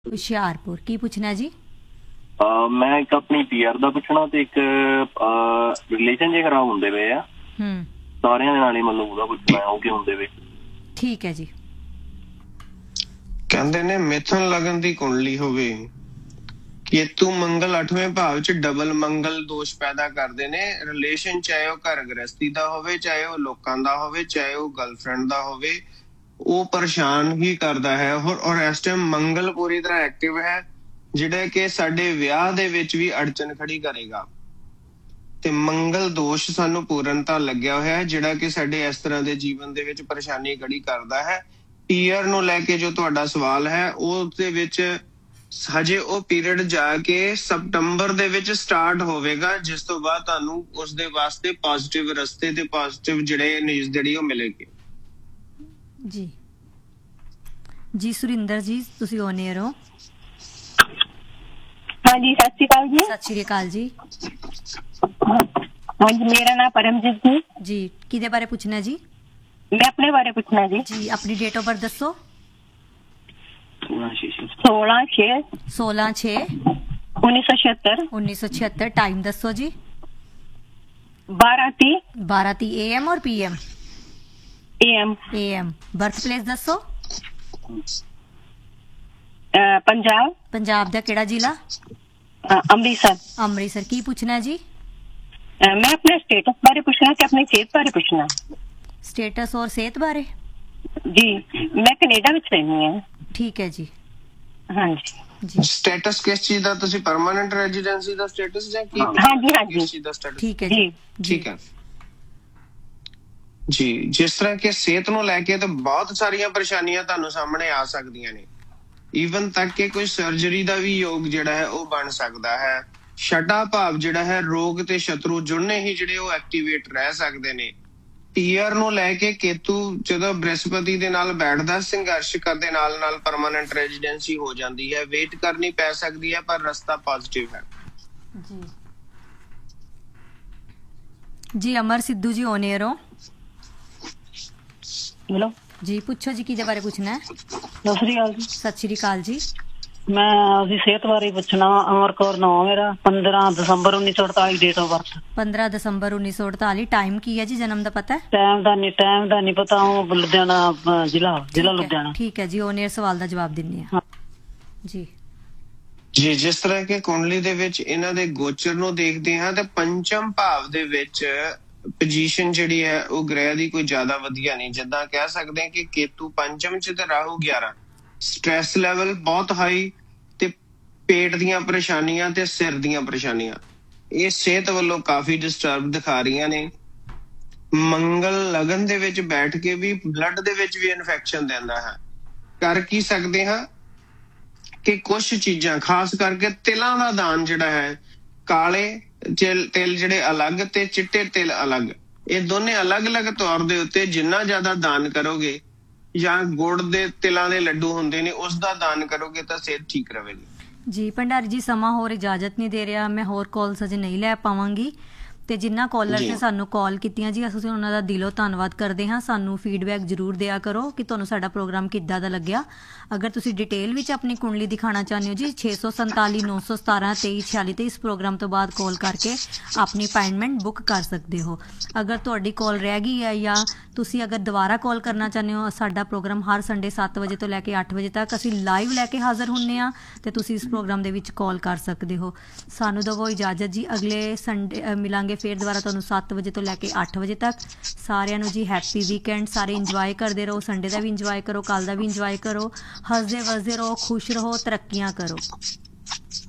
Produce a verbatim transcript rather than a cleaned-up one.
ਹੁਸ਼ਿਆਰਪੁਰ ਕੀ ਪੁੱਛਣਾ ਜੀ? ਅਹ ਮੈਂ ਇੱਕ ਆਪਣੀ ਪੀਆਰ ਦਾ ਪੁੱਛਣਾ ਤੇ ਇੱਕ ਰਿਲੇਸ਼ਨ ਜੇ ਖਰਾਬ ਹੁੰਦੇ ਪਏ ਆ ਹੂੰ ਸਾਰਿਆਂ ਦੇ ਨਾਲ ਹੀ, ਮਤਲਬ ਉਹਦਾ ਪੁੱਛਣਾ ਉਹ ਕਿ ਹੁੰਦੇ ਪਏ। ਠੀਕ ਹੈ ਜੀ। ਕਹਿੰਦੇ ਨੇ ਮਿਥੁਨ ਲਗਨ ਦੀ ਕੁੰਡਲੀ ਹੋਵੇ, ਕੇਤੂ ਮੰਗਲ ਅੱਠਵੇਂ ਭਾਵ ਚ ਡਬਲ ਮੰਗਲ ਦੋਸ਼ ਪੈਦਾ ਕਰਦੇ ਨੇ। ਰਿਲੇਸ਼ਨ ਚਾਹੇ ਉਹ ਘਰ ਗ੍ਰਸਤੀ ਦਾ ਹੋਵੇ, ਚਾਹੇ ਉਹ ਲੋਕਾਂ ਦਾ ਹੋਵੇ, ਚਾਹੇ ਉਹ ਗਰਲਫ੍ਰੈਂਡ ਦਾ ਹੋਵੇ, ਉਹ ਪਰੇਸ਼ਾਨ ਹੀ ਕਰਦਾ ਹੈ। ਔਰ ਔਰ ਇਸ ਟਾਈਮ ਮੰਗਲ ਪੂਰੀ ਤਰ੍ਹਾਂ ਐਕਟਿਵ ਹੈ, ਜਿਹੜਾ ਕਿ ਸਾਡੇ ਵਿਆਹ ਦੇ ਵਿੱਚ ਵੀ ਅੜਚਨ ਖੜੀ ਕਰੇਗਾ। ਤੇ ਮੰਗਲ ਦੋਸ਼ ਸਾਨੂੰ ਪੂਰਨਤਾ ਲੱਗਿਆ ਹੋਇਆ ਹੈ, ਜਿਹੜਾ ਕਿ ਸਾਡੇ ਇਸ ਤਰ੍ਹਾਂ ਦੇ ਜੀਵਨ ਦੇ ਵਿੱਚ ਪਰੇਸ਼ਾਨੀ ਖੜੀ ਕਰਦਾ ਹੈ। ਈਅਰ ਨੂੰ ਲੈ ਕੇ ਜੋ ਤੁਹਾਡਾ ਸਵਾਲ ਹੈ, ਉਹਦੇ ਵਿੱਚ ਹਜੇ ਉਹ ਪੀਰੀਅਡ ਜਾ ਕੇ ਸਤੰਬਰ ਦੇ ਵਿੱਚ ਸਟਾਰਟ ਹੋਵੇਗਾ, ਜਿਸ ਤੋਂ ਬਾਅਦ ਤੁਹਾਨੂੰ ਉਸਦੇ ਵਾਸਤੇ ਪੋਜ਼ਿਟਿਵ ਰਸਤੇ ਤੇ ਪੋਜ਼ਿਟਿਵ ਜਿਹੜੇ ਨਿਊਜ਼ ਜਿਹੜੀ ਉਹ ਮਿਲੇਗੀ। ਜੀ ਜੀ ਸੁਰਿੰਦਰ ਜੀ, ਤੁਸੀਂ ਔਨ ਏਅਰ ਹੋ। ਹਾਂਜੀ ਸਤਿ ਸ਼੍ਰੀ ਅਕਾਲ ਜੀ। ਸਤਿ ਸ਼੍ਰੀ ਅਕਾਲ ਜੀ। ਹਾਂਜੀ ਮੇਰਾ ਨਾਮ ਪਰਮਜੀਤ ਜੀ। ਜੀ ਕਿਹਦੇ ਬਾਰੇ ਪੁੱਛਣਾ ਜੀ? ਮੈਂ ਆਪਣੇ ਬਾਰੇ ਪੁੱਛਣਾ ਜੀ। ਜੀ ਆਪਣੀ ਡੇਟ ਆਫ ਬਰਥ ਦੱਸੋ। ਸੋਲਾਂ ਛੇ ਸੋਲਾਂ ਛੇ ਉੱਨੀ ਸੌ ਛਿਅੱਤਰ। ਉੱਨੀ ਸੌ ਛਿਅੱਤਰ। ਟਾਈਮ ਦੱਸੋ ਜੀ। ਬਾਰਾਂ ਤੀਹ ਬਾਰਾਂ ਤੀਹ ਏ ਐਮ ਔਰ P M? A M. A M. Birth place ਦੱਸੋ। ਪੰਜਾਬ। ਪੰਜਾਬ ਦਾ ਕਿਹੜਾ ਜ਼ਿਲ੍ਹਾ? ਅੰਮ੍ਰਿਤਸਰ। ਅੰਮ੍ਰਿਤਸਰ। ਕੀ ਪੁੱਛਣਾ ਜੀ? ਮੈਂ ਆਪਣੇ ਸਟੇਟਸ ਬਾਰੇ ਪੁੱਛਣਾ ਤੇ ਆਪਣੀ ਸਿਹਤ ਬਾਰੇ ਪੁੱਛਣਾ। ਸਟੇਟਸ ਔਰ ਸਿਹਤ ਬਾਰੇ? ਜੀ ਮੈਂ ਕੈਨੇਡਾ ਵਿੱਚ ਰਹਿੰਦੀ ਹਾਂ। ਠੀਕ ਹੈ ਜੀ। ਹਾਂਜੀ ਜੀ ਸਟੇਟਸ ਕਿਸ ਚੀਜ਼ ਦਾ? ਤੁਸੀਂ ਪਰਮਾਨੈਂਟ ਰੈਜ਼ੀਡੈਂਸੀ ਦਾ ਸਟੇਟਸ ਜਾਂ ਕੀ? ਹਾਂਜੀ ਹਾਂਜੀ ਕਿਸ ਚੀਜ਼ ਦਾ ਸਟੇਟਸ? ਠੀਕ ਹੈ ਜੀ। ਠੀਕ ਹੈ ਜੀ। ਜਿਸ ਤਰ੍ਹਾਂ ਕਿ ਸਿਹਤ ਨੂੰ ਲੈ ਕੇ ਤਾਂ ਬਹੁਤ ਸਾਰੀਆਂ ਪਰੇਸ਼ਾਨੀਆਂ ਤੁਹਾਨੂੰ ਸਾਹਮਣੇ ਆ ਸਕਦੀਆਂ ਨੇ। ਈਵਨ ਤੱਕ ਕਿ ਕੋਈ ਸਰਜਰੀ ਦਾ ਵੀ ਯੋਗ ਜਿਹੜਾ ਹੈ ਉਹ ਬਣ ਸਕਦਾ ਹੈ। ਛਟਾ ਭਾਵ ਜਿਹੜਾ ਹੈ ਰੋਗ ਤੇ ਸ਼ਤਰੂ ਜੁੜਨੇ ਹੀ ਜਿਹੜੇ ਉਹ ਐਕਟੀਵੇਟ ਰਹਿ ਸਕਦੇ ਨੇ। ਈਅਰ ਨੂੰ ਲੈ ਕੇ ਕੇਤੂ ਜਦੋਂ ਬ੍ਰਹਸਪਤੀ ਦੇ ਨਾਲ ਬੈਠਦਾ, ਸੰਘਰਸ਼ ਕਰਦੇ ਨਾਲ ਨਾਲ ਪਰਮਾਨੈਂਟ ਰੈਜ਼ੀਡੈਂਸੀ ਹੋ ਜਾਂਦੀ ਹੈ। ਵੇਟ ਕਰਨੀ ਪੈ ਸਕਦੀ ਹੈ, ਪਰ ਰਸਤਾ ਪੋਜ਼ਿਟਿਵ ਹੈ। ਜੀ ਜੀ ਅਮਰ ਸਿੱਧੂ ਜੀ ਔਨ ਏਅਰ ਹੋ। ਹੈਲੋ ਜੀ ਪੁੱਛੋ ਜੀ, ਕਿਹਦੇ ਬਾਰੇ ਪੁੱਛਣਾ ਹੈ? ਸਤਿ ਸ਼੍ਰੀ ਅਕਾਲ ਜੀ। ਸਤਿ ਸ਼੍ਰੀ ਅਕਾਲ ਜੀ। ਮੈਂ ਆਪਦੀ ਸਿਹਤ ਬਾਰੇ ਪੁੱਛਣਾ। ਅਮਰ ਕੌਰ ਨਾਮ ਮੇਰਾ। ਪੰਦਰਾਂ ਦਸੰਬਰ ਉੱਨੀ ਸੌ ਅੜਤਾਲੀ ਡੇਟ ਆਫ ਬਰਥ। ਪੰਦਰਾਂ ਦਸੰਬਰ ਉੱਨੀ ਸੌ ਅੜਤਾਲੀ। ਟਾਈਮ ਕੀ ਹੈ ਜੀ? ਜਨਮ ਦਾ ਪਤਾ ਹੈ? ਟਾਈਮ ਦਾ ਨਹੀਂ ਟਾਈਮ ਦਾ ਨਹੀਂ ਪਤਾ। ਉਹ ਲੁਧਿਆਣਾ ਜ਼ਿਲ੍ਹਾ ਜ਼ਿਲ੍ਹਾ ਲੁਧਿਆਣਾ। ਠੀਕ ਹੈ ਜੀ। ਔਨ ਏਅਰ ਸਵਾਲ ਦਾ ਜਵਾਬ ਦਿੰਦੇ ਆ ਜੀ। ਜੀ ਜਿਸ ਤਰ੍ਹਾਂ ਕਿ ਕੁੰਡਲੀ ਦੇ ਵਿੱਚ ਇਹਨਾਂ ਦੇ ਗੋਚਰ ਨੂੰ ਦੇਖਦੇ ਹਾਂ ਤੇ ਪੰਚਮ ਭਾਵ ਦੇ ਵਿੱਚ ਪੋਜੀਸ਼ਨ ਜਿਹੜੀ ਹੈ ਉਹ ਗ੍ਰਹਿ ਦੀ ਕੋਈ ਜ਼ਿਆਦਾ ਵਧੀਆ ਨਹੀਂ। ਜਿੱਦਾਂ ਕਹਿ ਸਕਦੇ ਹਾਂ ਕਿ ਕੇਤੂ ਪੰਚਮ ਚ ਤੇ ਰਾਹੂ ਗਿਆਰਾਂ। ਸਟ੍ਰੈਸ ਲੈਵਲ ਬਹੁਤ ਹਾਈ ਤੇ ਪੇਟ ਦੀਆਂ ਪਰੇਸ਼ਾਨੀਆਂ ਤੇ ਸਿਰ ਦੀਆਂ ਪਰੇਸ਼ਾਨੀਆਂ ਇਹ ਸਿਹਤ ਵੱਲੋਂ ਕਾਫੀ ਡਿਸਟਰਬ ਦਿਖਾ ਰਹੀਆਂ ਨੇ। ਮੰਗਲ ਲਗਨ ਦੇ ਵਿੱਚ ਬੈਠ ਕੇ ਵੀ ਬਲੱਡ ਦੇ ਵਿੱਚ ਵੀ ਇਨਫੈਕਸ਼ਨ ਦਿੰਦਾ ਹੈ। ਕਰ ਕੀ ਸਕਦੇ ਹਾਂ ਕਿ ਕੁਛ ਚੀਜ਼ਾਂ ਖਾਸ ਕਰਕੇ ਤਿਲਾਂ ਦਾ ਦਾਨ ਜਿਹੜਾ ਹੈ, ਕਾਲੇ ਤਿਲ ਤਿਲ ਜਿਹੜੇ ਅਲੱਗ ਤੇ ਚਿੱਟੇ ਤਿਲ ਅਲੱਗ, ਇਹ ਦੋਨੇ ਅਲੱਗ-ਅਲੱਗ ਤੌਰ ਦੇ ਉੱਤੇ ਜਿੰਨਾ ਜ਼ਿਆਦਾ ਦਾਨ ਕਰੋਗੇ, ਜਾਂ ਗੁੜ ਦੇ ਤਿਲਾਂ ਦੇ ਲੱਡੂ ਹੁੰਦੇ ਨੇ ਉਸ ਦਾ ਦਾਨ ਕਰੋਗੇ ਤਾਂ ਸਿਹਤ ਠੀਕ ਰਹੇਗੀ। ਜੀ ਭੰਡਾਰੀ ਜੀ ਸਮਾਂ ਹੋਰ ਇਜਾਜ਼ਤ ਨਹੀਂ ਦੇ ਰਿਹਾ। ਮੈਂ ਹੋਰ ਕਾਲਸ ਅਜੇ ਨਹੀਂ ਲੈ ਪਾਵਾਂਗੀ। ਤੇ ਜਿੰਨਾ ਕਾਲਰਸ ਨੇ ਸਾਨੂੰ ਕਾਲ ਕੀਤੀਆਂ ਜੀ, ਅਸੀਂ ਉਹਨਾਂ ਦਾ ਦਿਲੋਂ ਧੰਨਵਾਦ ਕਰਦੇ ਹਾਂ। ਸਾਨੂੰ ਫੀਡਬੈਕ ਜ਼ਰੂਰ ਦਿਆ ਕਰੋ ਕਿ ਤੁਹਾਨੂੰ ਸਾਡਾ ਪ੍ਰੋਗਰਾਮ ਕਿੱਦਾਂ ਦਾ ਲੱਗਿਆ। ਅਗਰ ਤੁਸੀਂ ਡਿਟੇਲ ਵਿੱਚ ਆਪਣੀ ਕੁੰਡਲੀ ਦਿਖਾਉਣਾ ਚਾਹੁੰਦੇ ਹੋ ਜੀ, ਛੇ ਸੌ ਸੰਤਾਲੀ ਨੌ ਸੌ ਸਤਾਰਾਂ ਤੇਈ ਛਿਆਲੀ ਤੇ ਇਸ ਪ੍ਰੋਗਰਾਮ ਤੋਂ ਬਾਅਦ ਕਾਲ ਕਰਕੇ ਆਪਣੀ ਅਪਾਇੰਟਮੈਂਟ ਬੁੱਕ ਕਰ ਸਕਦੇ ਹੋ। ਅਗਰ ਤੁਹਾਡੀ ਕਾਲ ਰਹਿ ਗਈ ਹੈ ਜਾਂ ਤੁਸੀਂ ਅਗਰ ਦੁਬਾਰਾ ਕਾਲ ਕਰਨਾ ਚਾਹੁੰਦੇ ਹੋ, ਸਾਡਾ ਪ੍ਰੋਗਰਾਮ ਹਰ ਸੰਡੇ ਸੱਤ ਵਜੇ ਤੋਂ ਲੈ ਕੇ ਅੱਠ ਵਜੇ ਤੱਕ ਅਸੀਂ ਲਾਈਵ ਲੈ ਕੇ ਹਾਜ਼ਰ ਹੁੰਦੇ ਹਾਂ ਤੇ ਤੁਸੀਂ ਇਸ ਪ੍ਰੋਗਰਾਮ ਦੇ ਵਿੱਚ ਕਾਲ ਕਰ ਸਕਦੇ ਹੋ। ਸਾਨੂੰ ਦੇਵੋ ਇਜਾਜ਼ਤ ਜੀ। ਅਗਲੇ ਸੰਡੇ ਮਿਲਾਂਗੇ ਫਿਰ ਦੁਬਾਰਾ ਤੁਹਾਨੂੰ ਸੱਤ ਵਜੇ ਤੋਂ ਲੈ ਕੇ ਅੱਠ ਵਜੇ ਤੱਕ। ਸਾਰਿਆਂ ਨੂੰ ਜੀ ਹੈਪੀ ਵੀਕਐਂਡ। ਸਾਰੇ ਇੰਜੋਏ ਕਰਦੇ ਰਹੋ। ਸੰਡੇ ਦਾ ਵੀ ਇੰਜੋਏ ਕਰੋ, ਕੱਲ ਦਾ ਵੀ ਇੰਜੋਏ ਕਰੋ। ਹੱਸਦੇ ਵਸਦੇ ਰਹੋ, ਖੁਸ਼ ਰਹੋ, ਤਰੱਕੀਆਂ ਕਰੋ।